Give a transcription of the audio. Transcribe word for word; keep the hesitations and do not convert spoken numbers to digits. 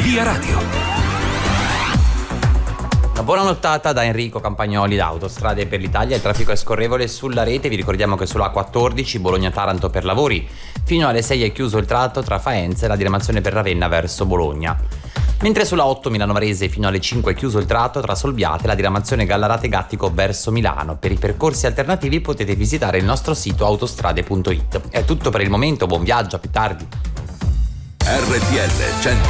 Via Radio. Una buona nottata da Enrico Campagnoli da Autostrade per l'Italia. Il traffico è scorrevole sulla rete, vi ricordiamo che sulla A quattordici Bologna-Taranto per lavori fino alle sei è chiuso il tratto tra Faenza e la diramazione per Ravenna verso Bologna. Mentre sulla otto Milano-Varese fino alle cinque è chiuso il tratto tra Solbiate e la diramazione Gallarate-Gattico verso Milano. Per i percorsi alternativi potete visitare il nostro sito autostrade punto it. È tutto per il momento, buon viaggio, a più tardi. R T L cento